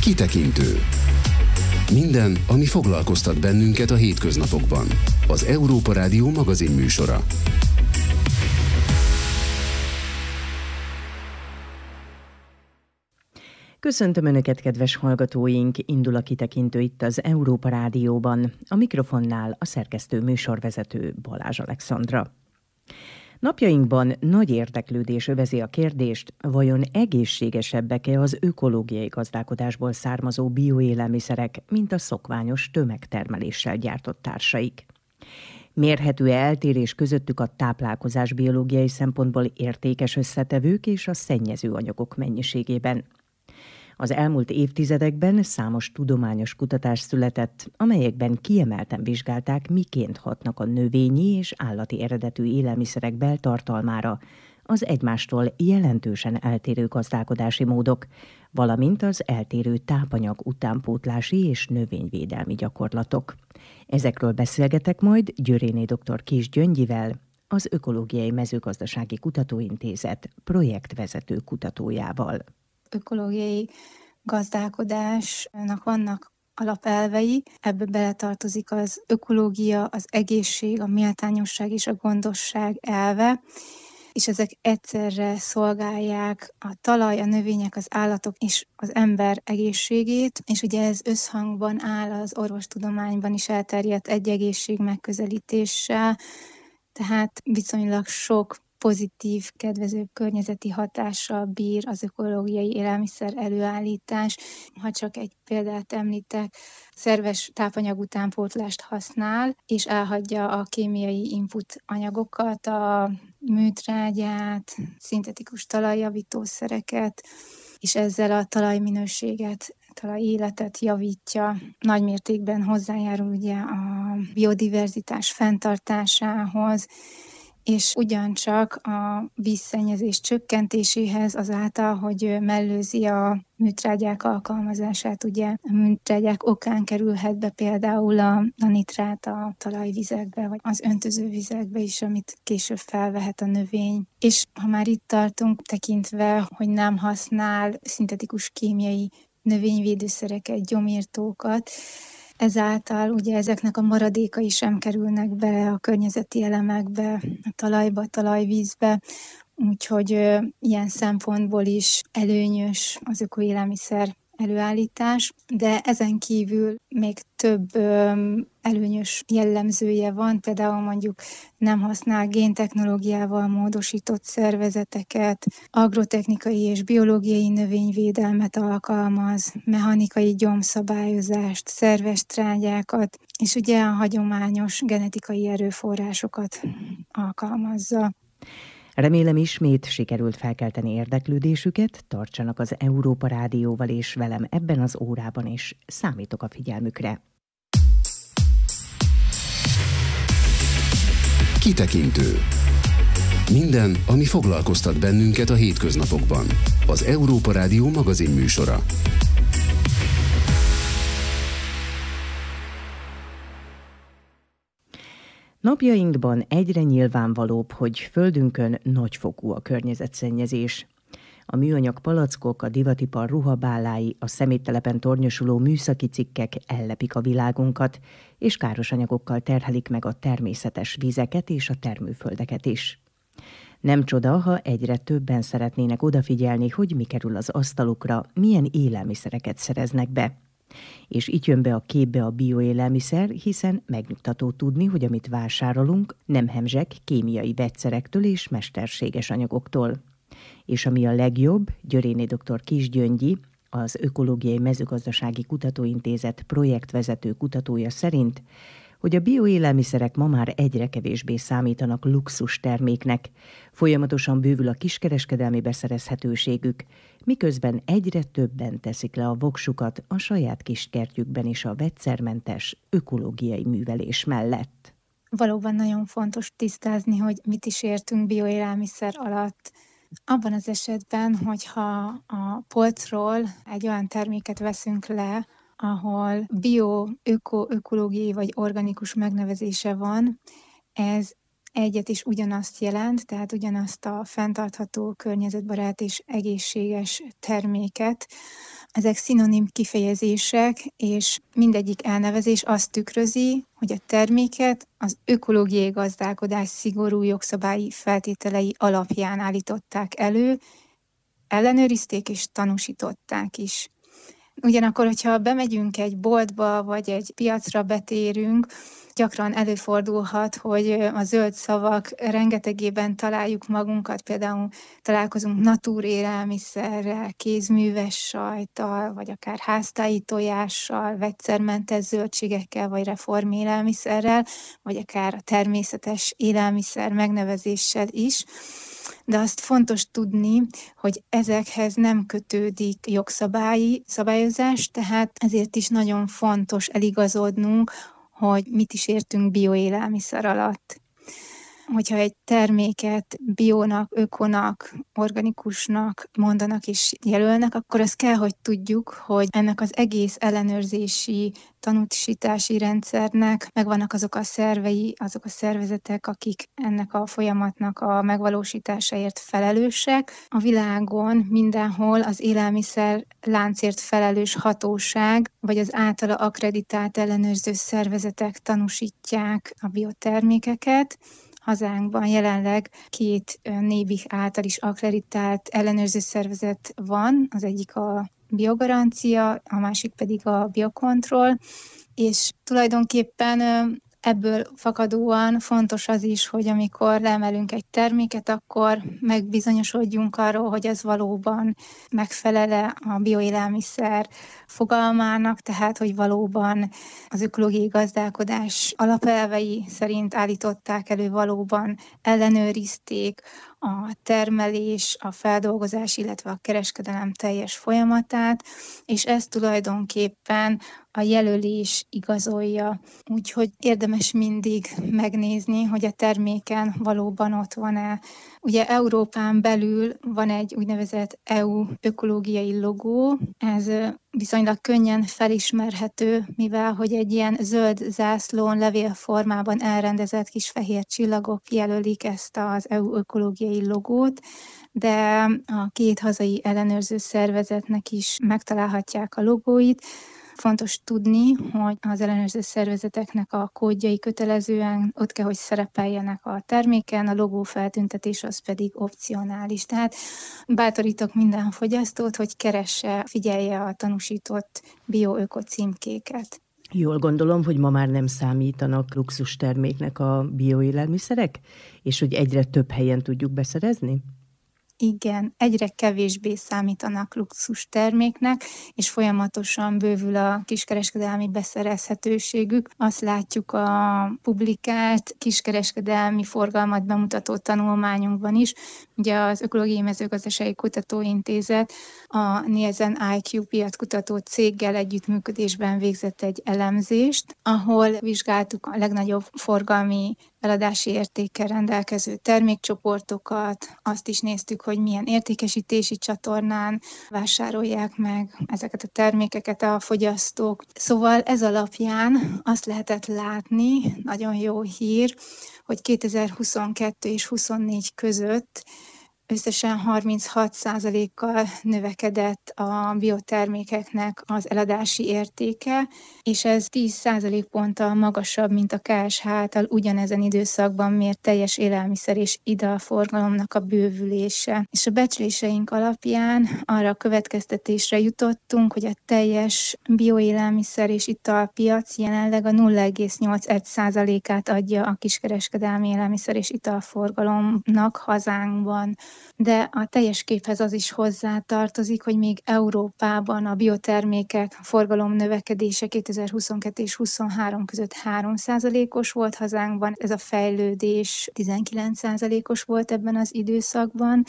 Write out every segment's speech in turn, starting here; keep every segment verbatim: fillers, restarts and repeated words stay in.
Kitekintő. Minden, ami foglalkoztat bennünket a hétköznapokban. Az Európa Rádió magazinműsora. Köszöntöm Önöket, kedves hallgatóink! Indul a Kitekintő itt az Európa Rádióban. A mikrofonnál a szerkesztő műsorvezető Balázs Alexandra. Napjainkban nagy érdeklődés övezi a kérdést, vajon egészségesebbek-e az ökológiai gazdálkodásból származó bioélelmiszerek, mint a szokványos tömegtermeléssel gyártott társaik. Mérhető-e eltérés közöttük a táplálkozás biológiai szempontból értékes összetevők és a szennyező anyagok mennyiségében? Az elmúlt évtizedekben számos tudományos kutatás született, amelyekben kiemelten vizsgálták, miként hatnak a növényi és állati eredetű élelmiszerek beltartalmára az egymástól jelentősen eltérő gazdálkodási módok, valamint az eltérő tápanyag utánpótlási és növényvédelmi gyakorlatok. Ezekről beszélgetek majd Györéné dr. Kiss Gyöngyivel, az Ökológiai Mezőgazdasági Kutatóintézet projektvezető kutatójával. Ökológiai gazdálkodásnak vannak alapelvei, ebbe beletartozik az ökológia, az egészség, a méltányosság és a gondosság elve, és ezek egyszerre szolgálják a talaj, a növények, az állatok és az ember egészségét, és ugye ez összhangban áll az orvostudományban is elterjedt egy egészség megközelítéssel, tehát viszonylag sok pozitív, kedvező környezeti hatással bír az ökológiai élelmiszer előállítás. Ha csak egy példát említek, szerves tápanyag utánpótlást használ, és elhagyja a kémiai input anyagokat, a műtrágyát, szintetikus talajjavítószereket, és ezzel a talajminőséget, talajéletet javítja. Nagy mértékben hozzájárul ugye a biodiverzitás fenntartásához, és ugyancsak a vízszennyezés csökkentéséhez azáltal, hogy mellőzi a műtrágyák alkalmazását, ugye a műtrágyák okán kerülhet be például a, a nitrát a talajvizekbe, vagy az öntözővizekbe is, amit később felvehet a növény. És ha már itt tartunk, tekintve, hogy nem használ szintetikus kémiai növényvédőszereket, gyomírtókat, ezáltal ugye ezeknek a maradékai sem kerülnek bele a környezeti elemekbe, a talajba, a talajvízbe, úgyhogy ö, ilyen szempontból is előnyös az ökoélelmiszer előállítás, de ezen kívül még több ö, előnyös jellemzője van, például mondjuk nem használ géntechnológiával módosított szervezeteket, agrotechnikai és biológiai növényvédelmet alkalmaz, mechanikai gyomszabályozást, szerves trágyákat, és ugye a hagyományos genetikai erőforrásokat alkalmazza. Remélem ismét sikerült felkelteni érdeklődésüket, tartsanak az Európa Rádióval és velem ebben az órában is. Számítok a figyelmükre. Kitekintő. Minden, ami foglalkoztat bennünket a hétköznapokban. Az Európa Rádió magazinműsora. Napjainkban egyre nyilvánvalóbb, hogy földünkön nagyfokú a környezetszennyezés. A műanyag palackok, a divatipar ruhabálái, a szeméttelepen tornyosuló műszaki cikkek ellepik a világunkat, és káros anyagokkal terhelik meg a természetes vizeket és a termőföldeket is. Nem csoda, ha egyre többen szeretnének odafigyelni, hogy mi kerül az asztalukra, milyen élelmiszereket szereznek be. És itt jön be a képbe a bioélelmiszer, hiszen megnyugtató tudni, hogy amit vásárolunk, nem hemzseg kémiai vegyszerektől és mesterséges anyagoktól. És ami a legjobb, Györéné dr. Kiss Gyöngyi, az Ökológiai Mezőgazdasági Kutatóintézet projektvezető kutatója szerint, hogy a bioélelmiszerek ma már egyre kevésbé számítanak luxus terméknek, folyamatosan bővül a kiskereskedelmi beszerezhetőségük, miközben egyre többen teszik le a voksukat a saját kiskertjükben is a vegyszermentes ökológiai művelés mellett. Valóban nagyon fontos tisztázni, hogy mit is értünk bioélelmiszer alatt. Abban az esetben, hogyha a polcról egy olyan terméket veszünk le, ahol bio, öko, ökológiai vagy organikus megnevezése van, ez egyet is ugyanazt jelent, tehát ugyanazt a fenntartható, környezetbarát és egészséges terméket, Ezek szinonim kifejezések, és mindegyik elnevezés azt tükrözi, hogy a terméket az ökológiai gazdálkodás szigorú jogszabályi feltételei alapján állították elő, ellenőrizték és tanúsították is. Ugyanakkor, hogyha bemegyünk egy boltba, vagy egy piacra betérünk, gyakran előfordulhat, hogy a zöld szavak rengetegében találjuk magunkat, például találkozunk natúrélelmiszerrel, kézműves sajttal, vagy akár háztáji tojással, vegyszermentes zöldségekkel, vagy reformélelmiszerrel, vagy akár a természetes élelmiszer megnevezéssel is. De azt fontos tudni, hogy ezekhez nem kötődik jogszabályi szabályozás, tehát ezért is nagyon fontos eligazodnunk, hogy mit is értünk bioélelmiszer alatt. Hogyha egy terméket biónak, ökonak, organikusnak mondanak és jelölnek, akkor azt kell, hogy tudjuk, hogy ennek az egész ellenőrzési, tanúsítási rendszernek megvannak azok a szervei, azok a szervezetek, akik ennek a folyamatnak a megvalósításáért felelősek. A világon mindenhol az élelmiszer láncért felelős hatóság, vagy az általa akkreditált ellenőrző szervezetek tanúsítják a biotermékeket. Hazánkban jelenleg két NÉBIH által is akkreditált ellenőrző szervezet van, az egyik a Biogarancia, a másik pedig a Biocontrol, és tulajdonképpen ebből fakadóan fontos az is, hogy amikor leemelünk egy terméket, akkor megbizonyosodjunk arról, hogy ez valóban megfelel a bioélelmiszer fogalmának, tehát hogy valóban az ökológiai gazdálkodás alapelvei szerint állították elő, valóban ellenőrizték a termelés, a feldolgozás, illetve a kereskedelem teljes folyamatát, és ez tulajdonképpen a jelölés igazolja. Úgyhogy érdemes mindig megnézni, hogy a terméken valóban ott van-e. Ugye Európán belül van egy úgynevezett é u ökológiai logó, ez viszonylag könnyen felismerhető, mivel hogy egy ilyen zöld zászlón levélformában elrendezett kis fehér csillagok jelölik ezt az é u ökológiai logót, de a két hazai ellenőrző szervezetnek is megtalálhatják a logóit. Fontos tudni, hogy az ellenőrző szervezeteknek a kódjai kötelezően ott kell, hogy szerepeljenek a terméken, a logó feltüntetés az pedig opcionális. Tehát bátorítok minden fogyasztót, hogy keresse, figyelje a tanúsított bio-öko címkéket. Jól gondolom, hogy ma már nem számítanak luxus terméknek a bioélelmiszerek, és hogy egyre több helyen tudjuk beszerezni? Igen, egyre kevésbé számítanak luxus terméknek, és folyamatosan bővül a kiskereskedelmi beszerezhetőségük. Azt látjuk a publikált kiskereskedelmi forgalmat bemutató tanulmányunkban is. Ugye az Ökológiai Mezőgazdasági Kutatóintézet a Nielsen i kú piackutató céggel együttműködésben végzett egy elemzést, ahol vizsgáltuk a legnagyobb forgalmi eladási értékkel rendelkező termékcsoportokat, azt is néztük, hogy milyen értékesítési csatornán vásárolják meg ezeket a termékeket a fogyasztók. Szóval ez alapján azt lehetett látni, nagyon jó hír, hogy kétezer-huszonkettő és huszonnégy között összesen harminchat százalékkal növekedett a biotermékeknek az eladási értéke, és ez tíz százalékponttal magasabb, mint a ká es há által ugyanezen időszakban mért teljes élelmiszer és italforgalomnak a bővülése. És a becsléseink alapján arra a következtetésre jutottunk, hogy a teljes bioélelmiszer és italpiac jelenleg a nulla egész nyolc százalékát adja a kiskereskedelmi élelmiszer és italforgalomnak hazánkban. De a teljes képhez az is hozzátartozik, hogy még Európában a biotermékek forgalom növekedése kétezer-huszonkettő és huszonhárom között három százalékos volt, hazánkban ez a fejlődés tizenkilenc százalékos volt ebben az időszakban.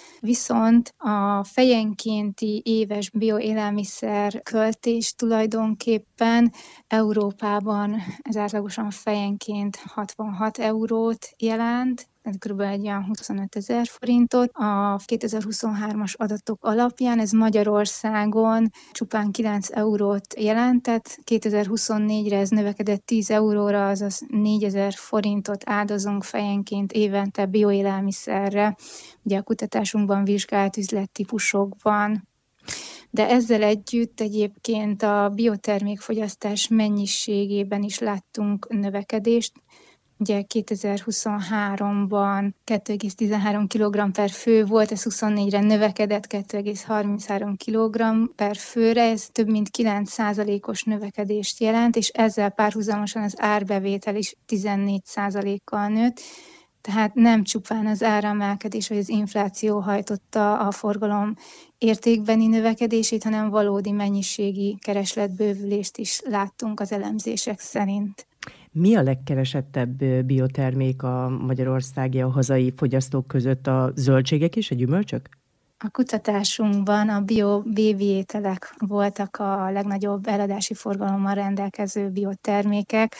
Viszont a fejenkénti éves bioélelmiszer költés tulajdonképpen Európában ez átlagosan fejenként hatvanhat eurót jelent, ez kb. Egy olyan huszonöt ezer forintot. A kétezer-huszonhármas adatok alapján ez Magyarországon csupán kilenc eurót jelentett, kétezer-huszonnégyre ez növekedett tíz euróra, azaz négyezer forintot áldozunk fejenként évente bioélelmiszerre, ugye a kutatásunkban vizsgált üzlettípusokban. De ezzel együtt egyébként a biotermékfogyasztás mennyiségében is láttunk növekedést. Ugye kétezer-huszonháromban kettő egész tizenhárom kilogramm per fő volt, ez huszonnégyre növekedett kettő egész harminchárom kilogramm per főre, ez több mint kilenc százalékos növekedést jelent, és ezzel párhuzamosan az árbevétel is tizennégy százalékkal nőtt. Tehát nem csupán az áremelkedés vagy az infláció hajtotta a forgalom értékbeni növekedését, hanem valódi mennyiségi keresletbővülést is láttunk az elemzések szerint. Mi a legkeresettebb biotermék a magyarországi, a hazai fogyasztók között, a zöldségek és a gyümölcsök? A kutatásunkban a bio-bébi ételek voltak a legnagyobb eladási forgalommal rendelkező biotermékek,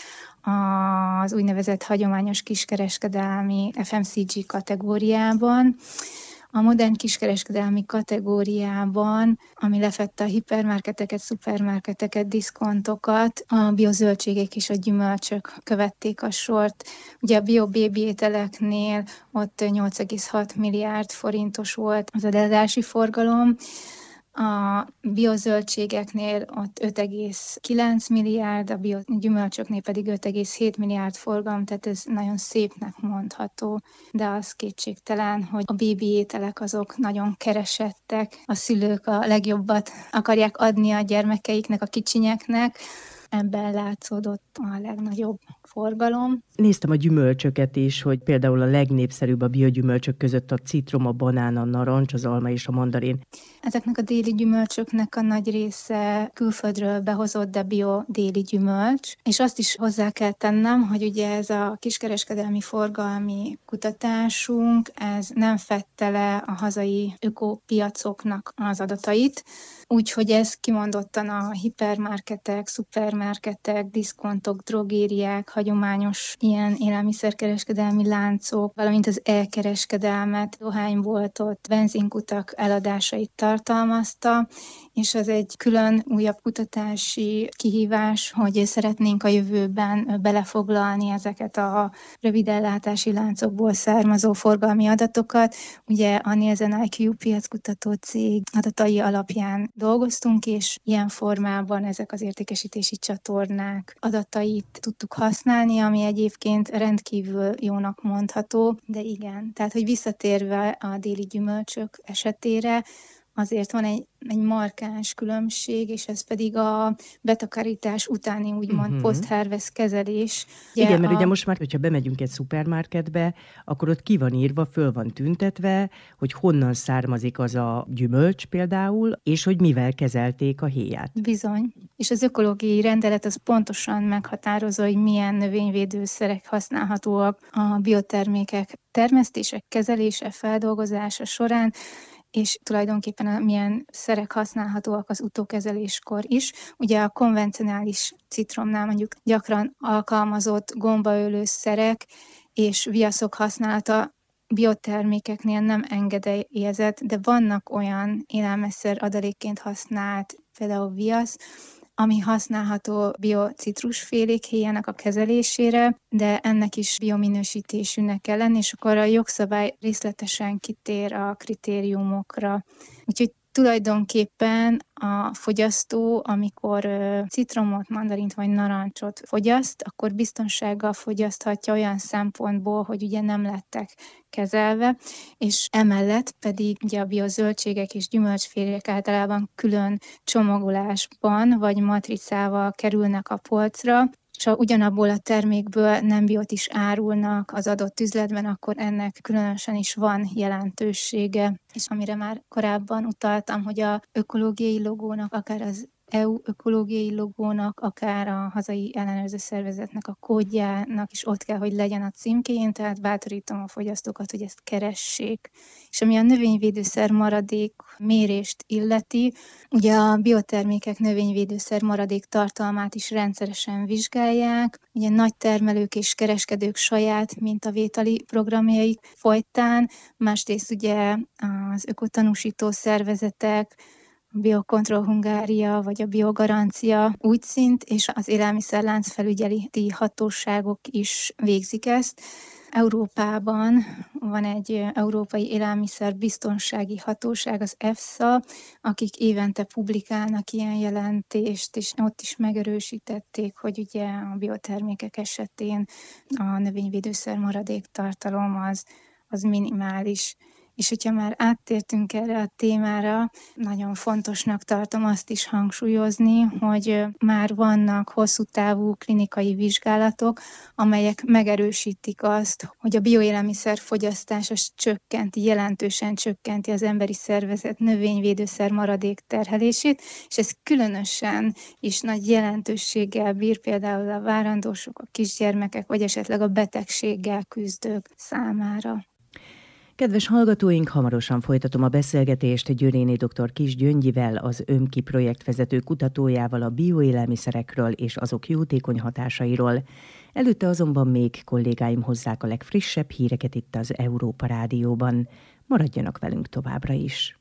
az úgynevezett hagyományos kiskereskedelmi ef em cé gé kategóriában. A modern kiskereskedelmi kategóriában, ami lefedte a hipermarketeket, szupermarketeket, diszkontokat, a biozöldségek és a gyümölcsök követték a sort. Ugye a bio-bébi ételeknél ott nyolc egész hat milliárd forintos volt az eladási forgalom, a biozöldségeknél ott öt egész kilenc milliárd, a biogyümölcsöknél pedig öt egész hét milliárd forgalom, tehát ez nagyon szépnek mondható, de az kétségtelen, hogy a bébi ételek azok nagyon keresettek, a szülők a legjobbat akarják adni a gyermekeiknek, a kicsinyeknek, ebben látszódott a legnagyobb forgalom. Néztem a gyümölcsöket is, hogy például a legnépszerűbb a biogyümölcsök között a citrom, a banán, a narancs, az alma és a mandarin. Ezeknek a déli gyümölcsöknek a nagy része külföldről behozott, de bio déli gyümölcs. És azt is hozzá kell tennem, hogy ugye ez a kiskereskedelmi forgalmi kutatásunk, ez nem fedte le a hazai ökopiacoknak az adatait, úgyhogy ez kimondottan a hipermarketek, szupermarketek, diszkontok, drogériák, hagyományos ilyen élelmiszerkereskedelmi láncok, valamint az elkereskedelmet, dohányboltot, benzinkutak eladásait tartalmazta, és ez egy külön újabb kutatási kihívás, hogy szeretnénk a jövőben belefoglalni ezeket a rövidellátási láncokból származó forgalmi adatokat. Ugye a Nielsen i kú piackutató cég adatai alapján dolgoztunk, és ilyen formában ezek az értékesítési csatornák adatait tudtuk használni, ami egyébként rendkívül jónak mondható, de igen, tehát hogy visszatérve a déli gyümölcsök esetére, azért van egy, egy markáns különbség, és ez pedig a betakarítás utáni úgymond uh-huh. post-harvest kezelés. Ugye Igen, mert a... ugye most már, hogyha bemegyünk egy szupermarketbe, akkor ott ki van írva, föl van tüntetve, hogy honnan származik az a gyümölcs például, és hogy mivel kezelték a héját. Bizony. És az ökológiai rendelet az pontosan meghatározza, hogy milyen növényvédőszerek használhatóak a biotermékek termesztése, kezelése, feldolgozása során, és tulajdonképpen a milyen szerek használhatóak az utókezeléskor is. Ugye a konvencionális citromnál mondjuk gyakran alkalmazott gombaölő szerek és viaszok használata biotermékeknél nem engedélyezett, de vannak olyan élelmiszer adalékként használt, például viasz, ami használható biocitrusfélék héjának a kezelésére, de ennek is biominősítésűnek kell lenni, és akkor a jogszabály részletesen kitér a kritériumokra. Úgyhogy tulajdonképpen a fogyasztó, amikor citromot, mandarint vagy narancsot fogyaszt, akkor biztonsággal fogyaszthatja olyan szempontból, hogy ugye nem lettek kezelve, és emellett pedig ugye a biozöldségek és gyümölcsfélék általában külön csomagolásban vagy matricával kerülnek a polcra, és ha ugyanabból a termékből nem biót is árulnak az adott üzletben, akkor ennek különösen is van jelentősége. És amire már korábban utaltam, hogy a ökológiai logónak, akár az é u ökológiai logónak, akár a hazai ellenőrző szervezetnek a kódjának is ott kell, hogy legyen a címkéjén, tehát bátorítom a fogyasztókat, hogy ezt keressék. És ami a növényvédőszer maradék mérést illeti, ugye a biotermékek növényvédőszer maradék tartalmát is rendszeresen vizsgálják, ugye nagy termelők és kereskedők saját mintavételi programjaik folytán, másrészt ugye az ökotanúsító szervezetek, a Biocontrol Hungária vagy a Biogarancia úgyszint, és az élelmiszerlánc felügyeleti hatóságok is végzik ezt. Európában van egy Európai Élelmiszerbiztonsági Hatóság, az EFSA, akik évente publikálnak ilyen jelentést, és ott is megerősítették, hogy ugye a biotermékek esetén a növényvédőszer maradéktartalom az, az minimális. És hogyha már áttértünk erre a témára, nagyon fontosnak tartom azt is hangsúlyozni, hogy már vannak hosszú távú klinikai vizsgálatok, amelyek megerősítik azt, hogy a bioélelmiszer fogyasztás az csökkenti, jelentősen csökkenti az emberi szervezet növényvédőszer maradék terhelését, és ez különösen is nagy jelentőséggel bír például a várandósok, a kisgyermekek, vagy esetleg a betegséggel küzdők számára. Kedves hallgatóink, hamarosan folytatom a beszélgetést Győréné dr. Kiss Gyöngyivel, az ÖMKI projektvezető kutatójával a bioélelmiszerekről és azok jótékony hatásairól. Előtte azonban még kollégáim hozzák a legfrissebb híreket itt az Európa Rádióban. Maradjanak velünk továbbra is!